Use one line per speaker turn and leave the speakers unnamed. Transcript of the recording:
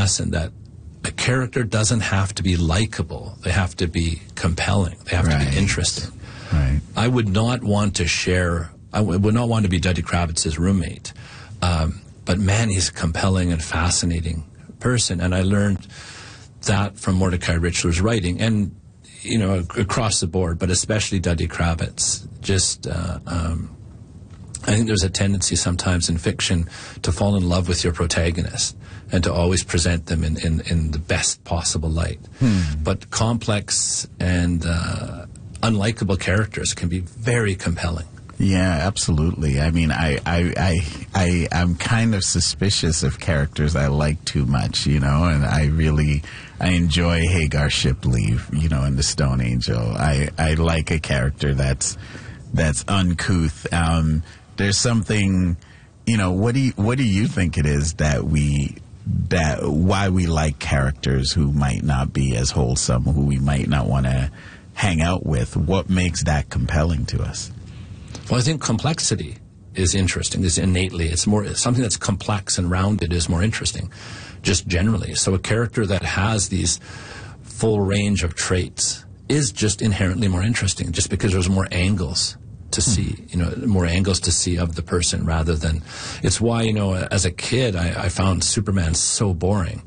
lesson that a character doesn't have to be likable. They have to be compelling. They have to be interesting.
Right.
I would not want to be Duddy Kravitz's roommate. But man, he's a compelling and fascinating person. And I learned that from Mordecai Richler's writing, and, across the board, but especially Duddy Kravitz. I think there's a tendency sometimes in fiction to fall in love with your protagonist and to always present them in the best possible light. But complex and unlikable characters can be very compelling.
Yeah, absolutely. I mean, I'm kind of suspicious of characters I like too much, and I enjoy Hagar Shipley, in The Stone Angel. I like a character that's uncouth. There's something, what do you think it is why we like characters who might not be as wholesome, who we might not want to hang out with? What makes that compelling to us?
Well, I think complexity is interesting. It's more something that's complex and rounded is more interesting, just generally. So a character that has these full range of traits is just inherently more interesting, just because there's more angles to see, more angles to see of the person rather than. It's why, as a kid, I found Superman so boring.